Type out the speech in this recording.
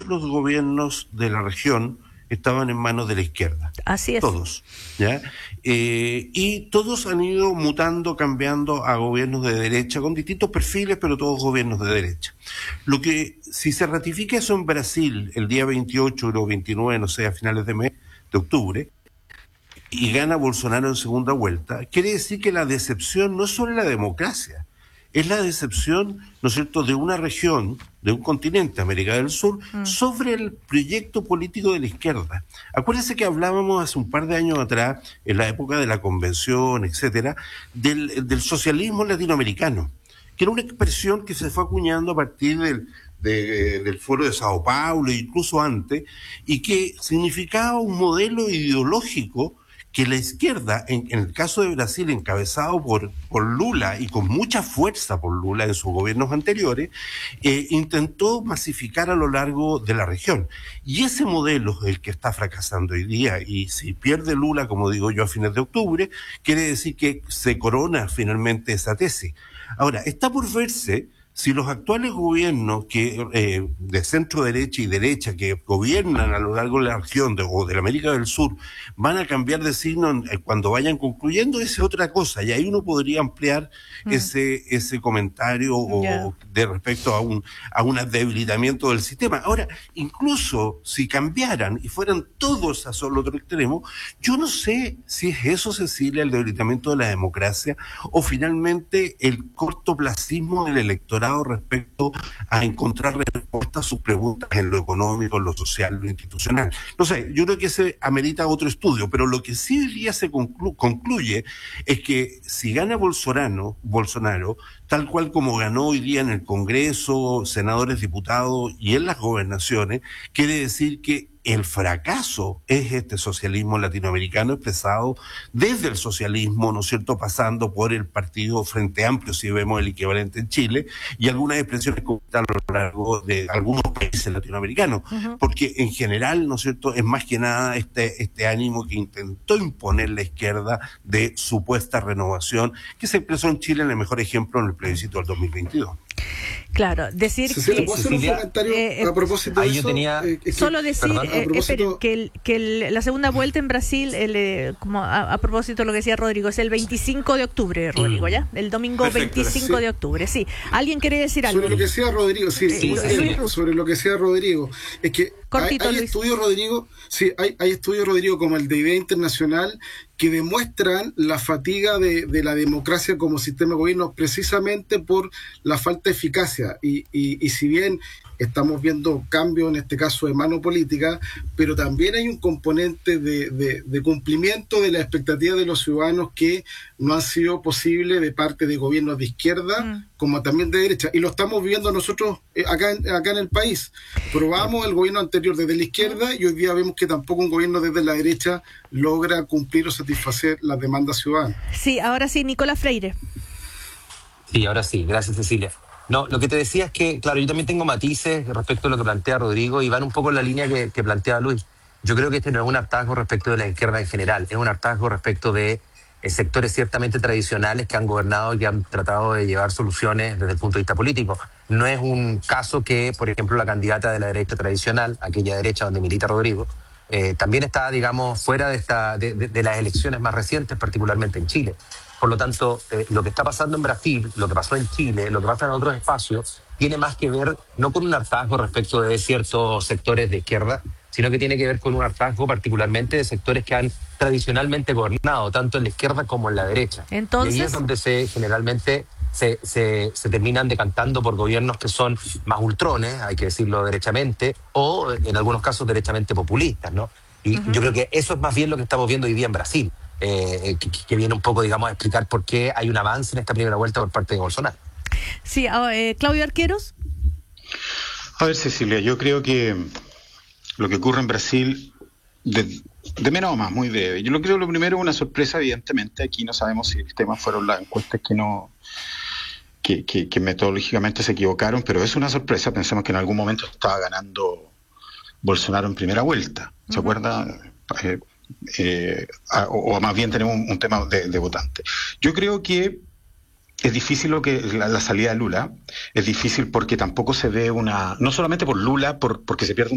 los gobiernos de la región estaban en manos de la izquierda. Así es. Todos, ¿ya? Y todos han ido mutando, cambiando a gobiernos de derecha, con distintos perfiles, pero todos gobiernos de derecha. Lo que, si se ratifica eso en Brasil el día 28 o 29, no sé, a finales de mes de octubre, y gana Bolsonaro en segunda vuelta, quiere decir que la decepción no es sobre la democracia, es la decepción, ¿no es cierto?, de una región, de un continente, América del Sur, sobre el proyecto político de la izquierda. Acuérdense que hablábamos hace un par de años atrás, en la época de la convención, etcétera, del socialismo latinoamericano, que era una expresión que se fue acuñando a partir del Foro de Sao Paulo, incluso antes, y que significaba un modelo ideológico que la izquierda, en el caso de Brasil, encabezado por Lula y con mucha fuerza por Lula en sus gobiernos anteriores, intentó masificar a lo largo de la región. Y ese modelo es el que está fracasando hoy día, y si pierde Lula, como digo yo, a fines de octubre, quiere decir que se corona finalmente esa tesis. Ahora, está por verse si los actuales gobiernos de centro derecha y derecha que gobiernan a lo largo de la región o de la América del Sur van a cambiar de signo cuando vayan concluyendo, esa es otra cosa, y ahí uno podría ampliar ese comentario de respecto a un debilitamiento del sistema. Ahora, incluso si cambiaran y fueran todos a solo otro extremo, yo no sé si es eso, Cecilia, el debilitamiento de la democracia, o finalmente el cortoplacismo del electorado respecto a encontrar respuestas a sus preguntas en lo económico, en lo social, en lo institucional. No sé, yo creo que ese amerita otro estudio, pero lo que sí hoy día se concluye es que si gana Bolsonaro, tal cual como ganó hoy día en el Congreso, senadores, diputados y en las gobernaciones, quiere decir que el fracaso es este socialismo latinoamericano expresado desde el socialismo, ¿no es cierto?, pasando por el partido Frente Amplio, si vemos el equivalente en Chile, y algunas expresiones a lo largo de algunos países latinoamericanos, porque en general, ¿no es cierto?, es más que nada este ánimo que intentó imponer la izquierda de supuesta renovación, que se expresó en Chile en el mejor ejemplo en el plebiscito del 2022. Claro, decir Cecilia, que... ¿puedo hacer un comentario a propósito de eso? Solo decir, que la segunda vuelta en Brasil, como a propósito de lo que decía Rodrigo, es el 25 de octubre, Rodrigo, ¿ya? El domingo. Perfecto, 25 de octubre, sí. ¿Alguien quiere decir algo? Sobre lo que decía Rodrigo, sobre lo que decía Rodrigo, es que cortito, hay estudios, Rodrigo, hay estudios, Rodrigo, como el de Idea Internacional, que demuestran la fatiga de la democracia como sistema de gobierno precisamente por la falta de eficacia. Y si bien estamos viendo cambios, en este caso de mano política, pero también hay un componente de cumplimiento de las expectativas de los ciudadanos que no han sido posible de parte de gobiernos de izquierda como también de derecha. Y lo estamos viviendo nosotros acá en el país. Probamos el gobierno anterior desde la izquierda y hoy día vemos que tampoco un gobierno desde la derecha logra cumplir o satisfacer las demandas ciudadanas. Sí, ahora sí, Nicolás Freire. Sí, ahora sí, gracias, Cecilia. No, lo que te decía es que, claro, yo también tengo matices respecto a lo que plantea Rodrigo y van un poco en la línea que plantea Luis. Yo creo que este no es un hartazgo respecto de la izquierda en general, es un hartazgo respecto de sectores ciertamente tradicionales que han gobernado y que han tratado de llevar soluciones desde el punto de vista político. No es un caso que, por ejemplo, la candidata de la derecha tradicional, aquella derecha donde milita Rodrigo, también está, digamos, fuera de las elecciones más recientes, particularmente en Chile. Por lo tanto, lo que está pasando en Brasil, lo que pasó en Chile, lo que pasa en otros espacios, tiene más que ver no con un hartazgo respecto de ciertos sectores de izquierda, sino que tiene que ver con un hartazgo particularmente de sectores que han tradicionalmente gobernado, tanto en la izquierda como en la derecha. Entonces, y ahí es donde generalmente se terminan decantando por gobiernos que son más ultrones, hay que decirlo derechamente, o en algunos casos derechamente populistas, ¿no? Y yo creo que eso es más bien lo que estamos viendo hoy día en Brasil. Que viene un poco, digamos, a explicar por qué hay un avance en esta primera vuelta por parte de Bolsonaro. Sí, Claudio Arqueros. A ver, Cecilia, yo creo que lo que ocurre en Brasil, de menos a más, muy breve. Yo lo creo, lo primero, una sorpresa, evidentemente. Aquí no sabemos si el tema fueron las encuestas que metodológicamente se equivocaron, pero es una sorpresa. Pensemos que en algún momento estaba ganando Bolsonaro en primera vuelta. ¿Se acuerda? O más bien tenemos un tema de votante. Yo creo que es difícil la salida de Lula, es difícil porque tampoco se ve no solamente por Lula, porque se pierde